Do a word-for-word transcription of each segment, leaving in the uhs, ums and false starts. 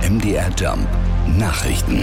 M D R Jump Nachrichten.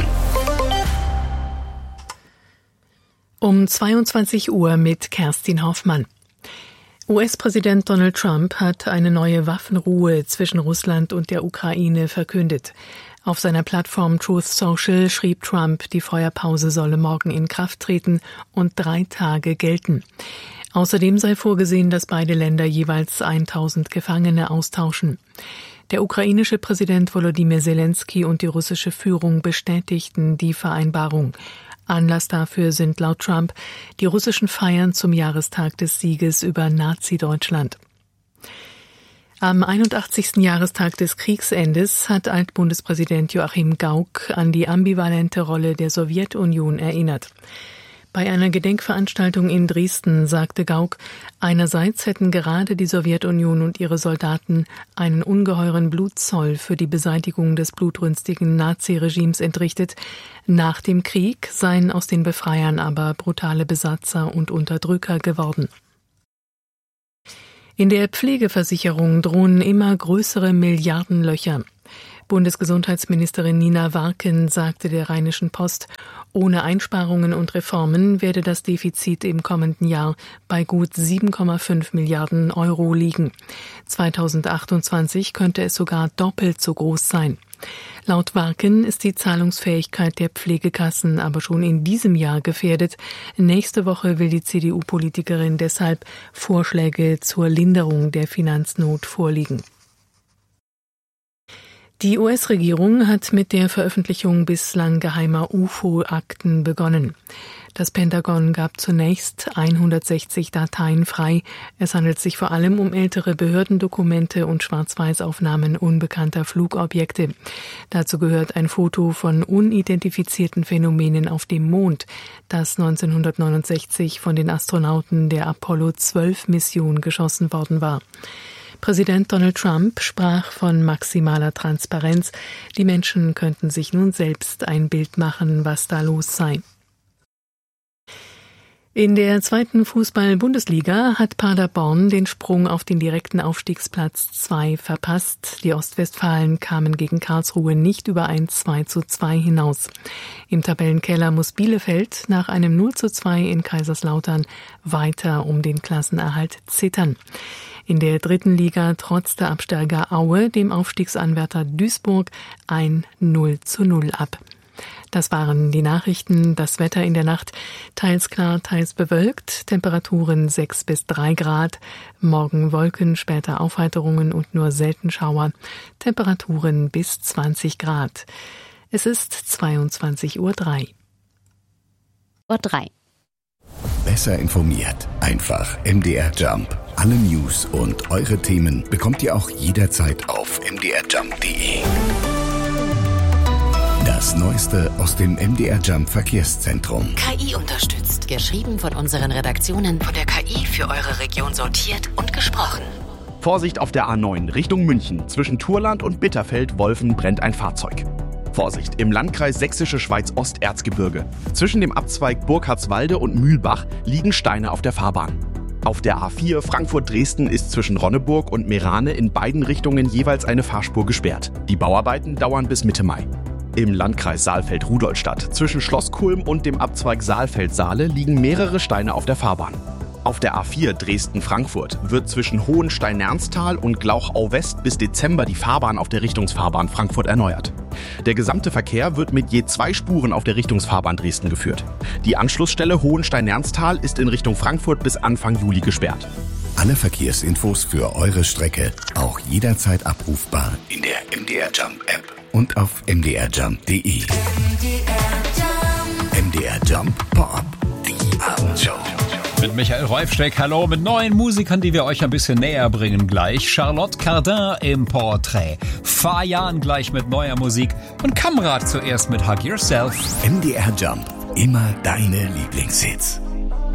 Um zweiundzwanzig Uhr mit Kerstin Hoffmann. U S-Präsident Donald Trump hat eine neue Waffenruhe zwischen Russland und der Ukraine verkündet. Auf seiner Plattform Truth Social schrieb Trump, die Feuerpause solle morgen in Kraft treten und drei Tage gelten. Außerdem sei vorgesehen, dass beide Länder jeweils tausend Gefangene austauschen. Der ukrainische Präsident Volodymyr Zelensky und die russische Führung bestätigten die Vereinbarung. Anlass dafür sind laut Trump die russischen Feiern zum Jahrestag des Sieges über Nazi-Deutschland. Am einundachtzigsten Jahrestag des Kriegsendes hat Altbundespräsident Joachim Gauck an die ambivalente Rolle der Sowjetunion erinnert. Bei einer Gedenkveranstaltung in Dresden sagte Gauck, einerseits hätten gerade die Sowjetunion und ihre Soldaten einen ungeheuren Blutzoll für die Beseitigung des blutrünstigen Naziregimes entrichtet. Nach dem Krieg seien aus den Befreiern aber brutale Besatzer und Unterdrücker geworden. In der Pflegeversicherung drohen immer größere Milliardenlöcher. Bundesgesundheitsministerin Nina Warken sagte der Rheinischen Post, ohne Einsparungen und Reformen werde das Defizit im kommenden Jahr bei gut sieben Komma fünf Milliarden Euro liegen. zweitausendachtundzwanzig könnte es sogar doppelt so groß sein. Laut Warken ist die Zahlungsfähigkeit der Pflegekassen aber schon in diesem Jahr gefährdet. Nächste Woche will die C D U-Politikerin deshalb Vorschläge zur Linderung der Finanznot vorlegen. Die U S-Regierung hat mit der Veröffentlichung bislang geheimer U F O-Akten begonnen. Das Pentagon gab zunächst hundertsechzig Dateien frei. Es handelt sich vor allem um ältere Behördendokumente und Schwarz-Weiß-Aufnahmen unbekannter Flugobjekte. Dazu gehört ein Foto von unidentifizierten Phänomenen auf dem Mond, das neunzehnhundertneunundsechzig von den Astronauten der Apollo zwölf Mission geschossen worden war. Präsident Donald Trump sprach von maximaler Transparenz. Die Menschen könnten sich nun selbst ein Bild machen, was da los sei. In der zweiten Fußball-Bundesliga hat Paderborn den Sprung auf den direkten Aufstiegsplatz zwei verpasst. Die Ostwestfalen kamen gegen Karlsruhe nicht über ein zwei zu zwei hinaus. Im Tabellenkeller muss Bielefeld nach einem null zu zwei in Kaiserslautern weiter um den Klassenerhalt zittern. In der dritten Liga trotzte Absteiger Aue dem Aufstiegsanwärter Duisburg ein null zu null ab. Das waren die Nachrichten. Das Wetter in der Nacht teils klar, teils bewölkt. Temperaturen sechs bis drei Grad. Morgen Wolken, später Aufheiterungen und nur selten Schauer. Temperaturen bis zwanzig Grad. Es ist zweiundzwanzig Uhr drei. Uhr drei. Besser informiert. Einfach M D R Jump. Alle News und eure Themen bekommt ihr auch jederzeit auf m d r jump punkt d e. Das Neueste aus dem M D R Jump Verkehrszentrum. K I unterstützt. Geschrieben von unseren Redaktionen. Von der K I für eure Region sortiert und gesprochen. Vorsicht auf der A neun Richtung München. Zwischen Turland und Bitterfeld-Wolfen brennt ein Fahrzeug. Vorsicht, im Landkreis Sächsische Schweiz-Osterzgebirge. Zwischen dem Abzweig Burkhardswalde und Mühlbach liegen Steine auf der Fahrbahn. Auf der A vier Frankfurt-Dresden ist zwischen Ronneburg und Meerane in beiden Richtungen jeweils eine Fahrspur gesperrt. Die Bauarbeiten dauern bis Mitte Mai. Im Landkreis Saalfeld-Rudolstadt zwischen Schloss Kulm und dem Abzweig Saalfeld-Saale liegen mehrere Steine auf der Fahrbahn. Auf der A vier Dresden-Frankfurt wird zwischen Hohenstein-Nernstal und Glauchau-West bis Dezember die Fahrbahn auf der Richtungsfahrbahn Frankfurt erneuert. Der gesamte Verkehr wird mit je zwei Spuren auf der Richtungsfahrbahn Dresden geführt. Die Anschlussstelle Hohenstein-Nernstal ist in Richtung Frankfurt bis Anfang Juli gesperrt. Alle Verkehrsinfos für eure Strecke auch jederzeit abrufbar in der M D R Jump App und auf m d r jump punkt d e. M D R Jump Pop, die Abendshow. Mit Michael Reufsteck, hallo, mit neuen Musikern, die wir euch ein bisschen näher bringen gleich. Charlotte Cardin im Porträt, Fajan gleich mit neuer Musik und Kamrat zuerst mit Hug Yourself. M D R Jump, immer deine Lieblingshits.